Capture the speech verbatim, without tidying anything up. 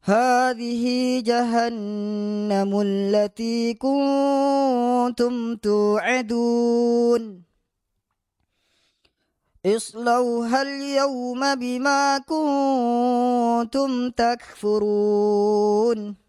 هذه جهنم التي كنتم توعدون اصلوها اليوم بما كنتم تكفرون